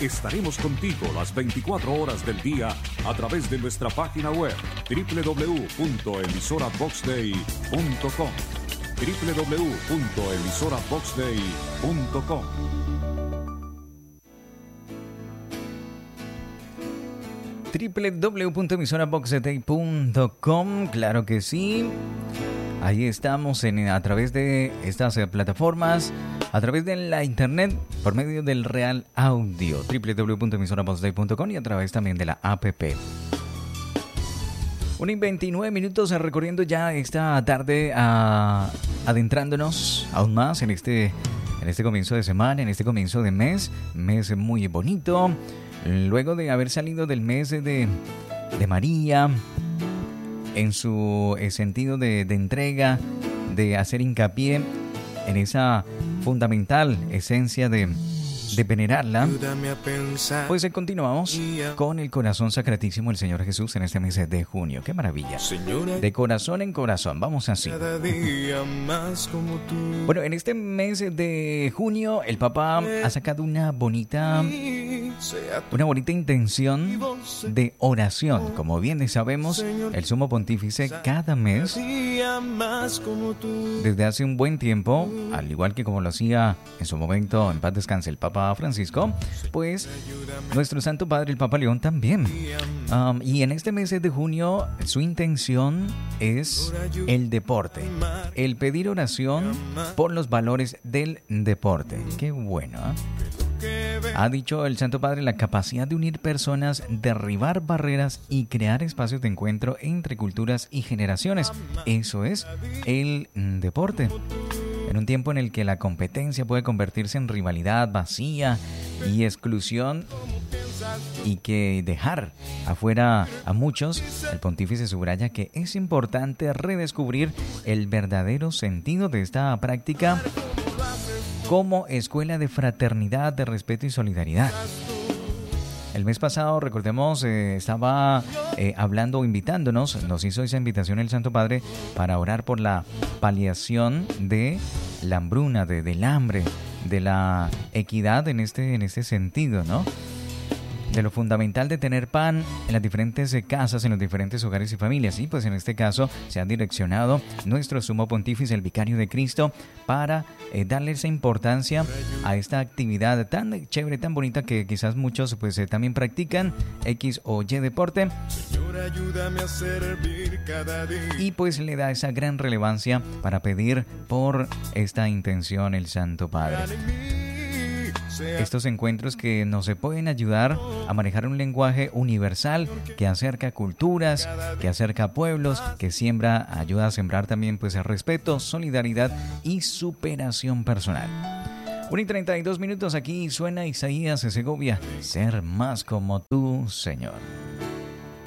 Estaremos contigo las 24 horas del día a través de nuestra página web www.emisoraboxday.com www.emisoraboxday.com. www.emisoraboxday.com, claro que sí. Ahí estamos a través de estas plataformas, a través de la internet, por medio del Real Audio, www.emisoraboxday.com, y a través también de la app. 1:29 recorriendo ya esta tarde, adentrándonos aún más en este comienzo de semana, en este comienzo de mes muy bonito. Luego de haber salido del mes de María, en su sentido de entrega, de hacer hincapié en esa fundamental esencia de venerarla, pues continuamos con el corazón sacratísimo del Señor Jesús en este mes de junio. ¡Qué maravilla! De corazón en corazón, vamos así. Bueno, en este mes de junio el Papa ha sacado una bonita intención de oración. Como bien sabemos, el Sumo Pontífice cada mes, desde hace un buen tiempo, al igual que como lo hacía en su momento, en paz descanse, el Papa Francisco, pues nuestro Santo Padre, el Papa León, también. Y en este mes de junio, su intención es el deporte, el pedir oración por los valores del deporte. ¡Qué bueno! Ha dicho el Santo Padre la capacidad de unir personas, derribar barreras y crear espacios de encuentro entre culturas y generaciones. Eso es el deporte. En un tiempo en el que la competencia puede convertirse en rivalidad vacía y exclusión, y que dejar afuera a muchos, el pontífice subraya que es importante redescubrir el verdadero sentido de esta práctica como escuela de fraternidad, de respeto y solidaridad. El mes pasado, recordemos, estaba hablando o invitándonos, nos hizo esa invitación el Santo Padre para orar por la paliación de la hambruna, del hambre, de la equidad en este sentido, ¿no? De lo fundamental de tener pan en las diferentes casas, en los diferentes hogares y familias. Y pues en este caso se ha direccionado nuestro Sumo Pontífice, el Vicario de Cristo, para darle esa importancia a esta actividad tan chévere, tan bonita, que quizás muchos pues también practican, X o Y deporte. Señor, ayúdame a servir cada día. Y pues le da esa gran relevancia para pedir por esta intención el Santo Padre. Estos encuentros que nos pueden ayudar a manejar un lenguaje universal que acerca culturas, que acerca pueblos, que ayuda a sembrar también pues el respeto, solidaridad y superación personal. 1:32 aquí suena Isaías Segovia, ser más como tú, Señor.